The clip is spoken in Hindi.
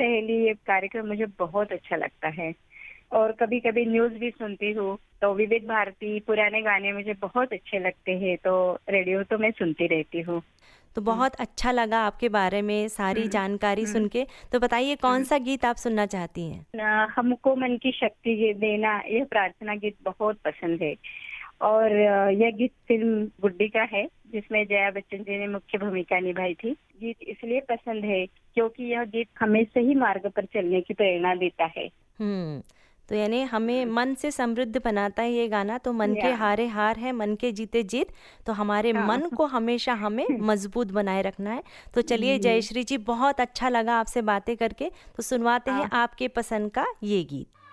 सहेली ये कार्यक्रम मुझे बहुत अच्छा लगता है और कभी कभी न्यूज भी सुनती हूँ। तो विविध भारती पुराने गाने मुझे बहुत अच्छे लगते हैं, तो रेडियो तो मैं सुनती रहती हूँ। तो हम्म, बहुत अच्छा लगा आपके बारे में सारी हम्म, जानकारी हम्म, सुन के। तो बताइए कौन हम्म। सा गीत आप सुनना चाहती हैं? हमको मन की शक्ति देना, यह प्रार्थना गीत बहुत पसंद है। और यह गीत फिल्म गुड्डी का है, जिसमें जया बच्चन जी ने मुख्य भूमिका निभाई थी। गीत इसलिए पसंद है क्योंकि यह गीत हमें सही मार्ग पर चलने की प्रेरणा देता है। हुँ। तो यानी हमें हम्म, मन से समृद्ध बनाता है ये गाना, तो मन के या हारे हार है, मन के जीते जीत। तो हमारे हाँ। मन को हमेशा हमें मज़बूत बनाए रखना है। तो चलिए हम्म, जयश्री जी, बहुत अच्छा लगा आपसे बातें करके। तो सुनवाते हैं हाँ। आपके पसंद का ये गीत।